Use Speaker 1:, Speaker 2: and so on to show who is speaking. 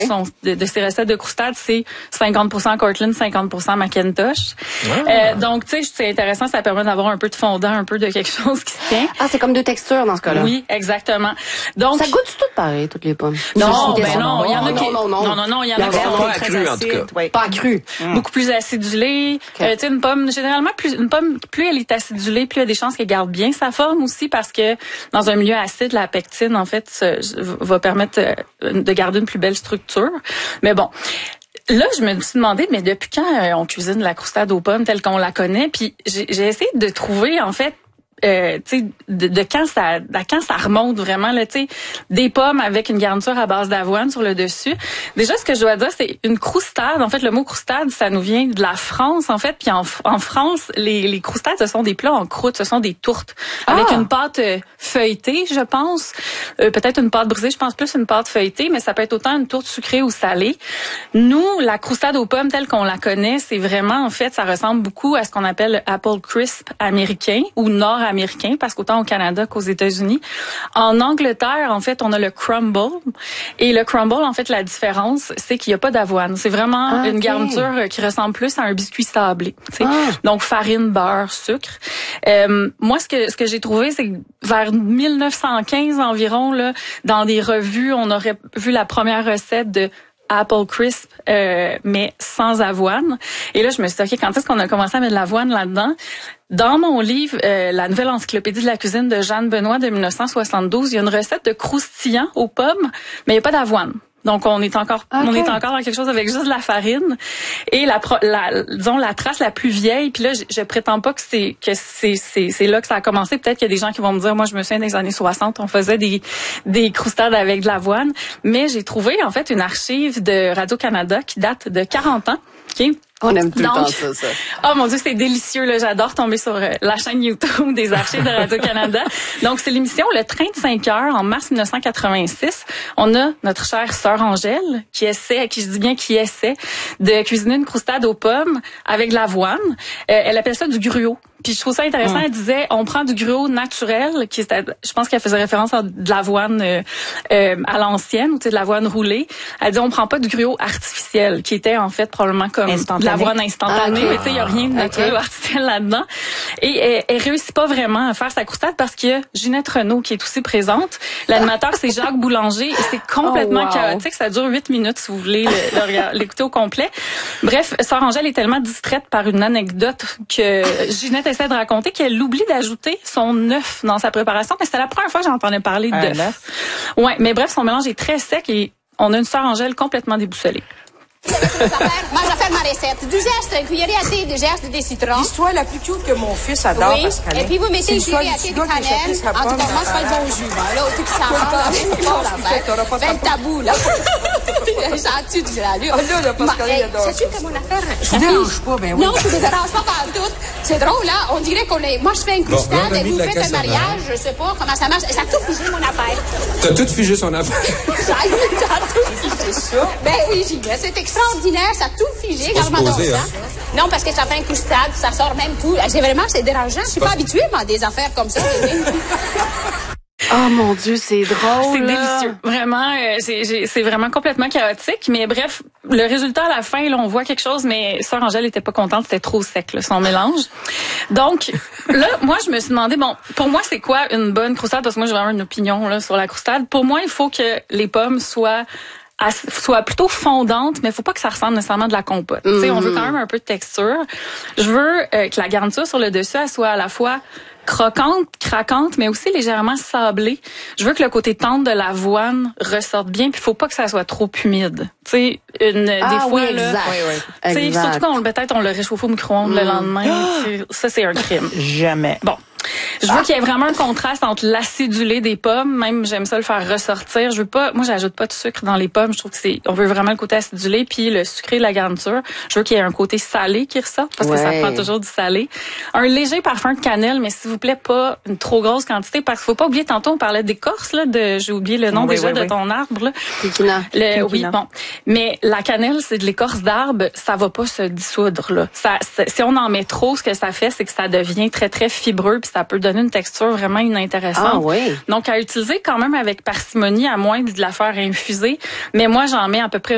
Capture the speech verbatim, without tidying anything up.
Speaker 1: Son, de, de ces recettes de croustade, c'est cinquante pour cent Cortland, cinquante pour cent Macintosh.
Speaker 2: Ah.
Speaker 1: Euh, donc, tu sais, c'est intéressant, ça permet d'avoir un peu de fondant, un peu de quelque chose qui se tient.
Speaker 3: Ah, c'est comme deux textures dans ce cas-là.
Speaker 1: Oui, exactement. Donc,
Speaker 3: ça goûte tout pareil, toutes les pommes.
Speaker 1: Non, ben non, il y en a qui...
Speaker 3: Non, non, non.
Speaker 1: Non, non, non, il y en a qui sont
Speaker 2: pas
Speaker 1: très
Speaker 2: accru, en tout
Speaker 1: acides.
Speaker 2: cas.
Speaker 1: Oui.
Speaker 3: Pas cru.
Speaker 1: Mm. Beaucoup plus acidulée.
Speaker 3: Okay.
Speaker 1: Euh, tu sais, une pomme, généralement, plus une pomme, plus elle est acidulée, plus il y a des chances qu'elle garde bien sa forme aussi, parce que dans un milieu acide, la pectine, en fait, va permettre de garder une plus belle structure. Mais bon. Là, je me suis demandé, mais depuis quand euh, on cuisine la croustade aux pommes telle qu'on la connaît? Puis j'ai, j'ai essayé de trouver, en fait, Euh, tu sais, de, de quand ça, de quand ça remonte vraiment, là, tu sais, des pommes avec une garniture à base d'avoine sur le dessus. Déjà, ce que je dois dire, c'est une croustade. En fait, le mot croustade, ça nous vient de la France, en fait. Puis en, en France, les, les croustades, ce sont des plats en croûte, ce sont des tourtes ah. avec une pâte euh, feuilletée, je pense. Euh, peut-être une pâte brisée, je pense plus une pâte feuilletée, mais ça peut être autant une tourte sucrée ou salée. Nous, la croustade aux pommes telle qu'on la connaît, c'est vraiment, en fait, ça ressemble beaucoup à ce qu'on appelle le apple crisp américain ou nord-américain. américain, parce qu'autant au Canada qu'aux États-Unis. En Angleterre, en fait, on a le crumble. Et le crumble, en fait, la différence, c'est qu'il n'y a pas d'avoine. C'est vraiment ah, une okay. garniture qui ressemble plus à un biscuit sablé. Ah. Donc, farine, beurre, sucre. Euh, moi, ce que ce que j'ai trouvé, c'est que vers mille neuf cent quinze environ, là, dans des revues, on aurait vu la première recette de Apple Crisp, euh, mais sans avoine. Et là, je me suis dit, OK, quand est-ce qu'on a commencé à mettre de l'avoine là-dedans? Dans mon livre, euh, la nouvelle encyclopédie de la cuisine de Jeanne Benoît de mille neuf cent soixante-douze, il y a une recette de croustillant aux pommes, mais il n'y a pas d'avoine. Donc, on est encore, okay. on est encore dans quelque chose avec juste de la farine. Et la, la, disons, la trace la plus vieille, puis là, je, je prétends pas que c'est, que c'est, c'est, c'est là que ça a commencé. Peut-être qu'il y a des gens qui vont me dire, moi, je me souviens des années soixante, on faisait des, des croustades avec de l'avoine. Mais j'ai trouvé, en fait, une archive de Radio-Canada qui date de quarante ans, qui
Speaker 3: On aime tout
Speaker 1: Donc,
Speaker 3: le temps ça, ça.
Speaker 1: Oh mon Dieu, c'est délicieux, là. J'adore tomber sur euh, la chaîne YouTube des archives de Radio-Canada. Donc, c'est l'émission Le Train de cinq heures en mars mille neuf cent quatre-vingt-six. On a notre chère sœur Angèle qui essaie, à qui je dis bien qui essaie, de cuisiner une croustade aux pommes avec de l'avoine. Euh, elle appelle ça du gruau. Puis je trouve ça intéressant, mmh. elle disait, on prend du gruau naturel, qui était, je pense qu'elle faisait référence à de l'avoine euh, euh, à l'ancienne, ou tu sais, de l'avoine roulée. Elle dit, on prend pas du gruau artificiel, qui était en fait probablement comme de l'avoine instantanée, ah, okay. mais tu sais, il y a rien de naturel okay. ou artificiel là-dedans. Et elle, elle réussit pas vraiment à faire sa croustade parce qu'il y a Ginette Renault qui est aussi présente. L'animateur, c'est Jacques Boulanger, et c'est complètement oh, wow. chaotique. Ça dure huit minutes, si vous voulez le, le, l'écouter au complet. Bref, sœur Angèle est tellement distraite par une anecdote que Ginette essaie de raconter qu'elle oublie d'ajouter son œuf dans sa préparation, mais c'était la première fois que j'entendais parler d'œuf. Ouais, mais bref, son mélange est très sec et on a une sœur Angèle complètement déboussolée.
Speaker 4: Moi, je vais faire ma recette. Du zeste, une cuillerée à thé de zeste de citron.
Speaker 5: L'histoire la plus cute que mon fils adore,
Speaker 4: oui.
Speaker 5: Pascal.
Speaker 4: Et puis vous mettez une cuillerée à thé de cannelle. En tout cas, moi, je fais le bon jus. Là, tout ça. Ben, le tabou, là. Sens-tu que j'ai l'allure?
Speaker 5: Oh là, là, Pascal, il adore.
Speaker 4: C'est sûr que mon affaire...
Speaker 5: Je ne dérange pas, ben oui.
Speaker 4: Non, je ne dérange pas partout. C'est drôle, là. On dirait qu'on est... Moi, je fais une croustade et vous faites un mariage. Je sais pas comment ça marche. Ça a tout figé, mon affaire.
Speaker 2: T'as tout figé son affaire.
Speaker 4: Ça a tout figé. Ça? Ben oui, j'y vais. C'est extraordinaire, ça a tout figé. Quand je m'adore ça. Hein? Non, parce que ça fait une croustade, ça sort même tout. C'est vraiment, c'est dérangeant. Je suis pas, pas habituée, moi, à des affaires comme ça.
Speaker 3: Oh mon Dieu, c'est drôle.
Speaker 1: C'est délicieux. Vraiment, euh, c'est, c'est vraiment complètement chaotique. Mais bref, le résultat à la fin, là, on voit quelque chose, mais sœur Angèle était pas contente, c'était trop sec, là, son mélange. Donc, là, moi, je me suis demandé, bon, pour moi, c'est quoi une bonne croustade? Parce que moi, j'ai vraiment une opinion là sur la croustade. Pour moi, il faut que les pommes soient soit plutôt fondante, mais il faut pas que ça ressemble nécessairement de la compote. Mm-hmm. Tu sais, on veut quand même un peu de texture. Je veux euh, que la garniture sur le dessus, elle soit à la fois croquante, craquante, mais aussi légèrement sablée. Je veux que le côté tendre de l'avoine ressorte bien, puis il faut pas que ça soit trop humide. Tu sais, une
Speaker 3: ah,
Speaker 1: des fois
Speaker 3: oui,
Speaker 1: là,
Speaker 3: exact.
Speaker 1: Oui, oui. Tu sais, surtout quand on peut-être on le réchauffe au micro-ondes mm. le lendemain, oh! Ça c'est un crime.
Speaker 6: Jamais.
Speaker 1: Bon. Je veux ah. qu'il y ait vraiment un contraste entre l'acidulé des pommes, même j'aime ça le faire ressortir. Je veux pas, moi j'ajoute pas de sucre dans les pommes. Je trouve que c'est, on veut vraiment le côté acidulé puis le sucré de la garniture. Je veux qu'il y ait un côté salé qui ressorte parce ouais. que ça prend toujours du salé. Un léger parfum de cannelle, mais s'il vous plaît pas une trop grosse quantité parce qu'il faut pas oublier tantôt on parlait d'écorce là, de, j'ai oublié le nom oui, déjà oui, de oui. ton arbre là.
Speaker 3: Quinquina.
Speaker 1: Le, oui bon, mais la cannelle c'est de l'écorce d'arbre, ça va pas se dissoudre là. Ça, si on en met trop, ce que ça fait c'est que ça devient très très fibreux puis ça peut donner une texture vraiment inintéressante.
Speaker 3: Ah oui.
Speaker 1: Donc, à utiliser quand même avec parcimonie, à moins de la faire infuser. Mais moi, j'en mets à peu près